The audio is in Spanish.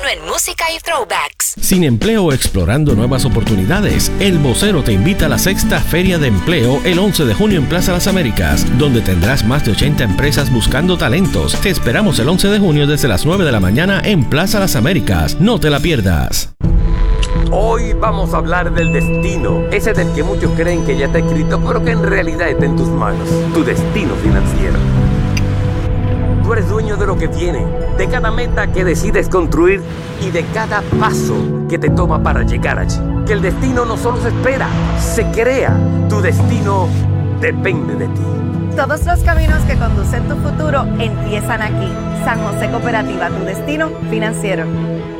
en música y throwbacks. Sin empleo o explorando nuevas oportunidades, El Vocero te invita a la 6ª Feria de Empleo el 11 de junio en Plaza Las Américas, donde tendrás más de 80 empresas buscando talentos. Te esperamos el 11 de junio desde las 9 de la mañana en Plaza Las Américas. No te la pierdas. Hoy vamos a hablar del destino, ese del que muchos creen que ya está escrito, pero que en realidad está en tus manos, tu destino financiero. Tú eres dueño de lo que viene, de cada meta que decides construir y de cada paso que te toma para llegar allí. Que el destino no solo se espera, se crea. Tu destino depende de ti. Todos los caminos que conducen tu futuro empiezan aquí. San José Cooperativa, tu destino financiero.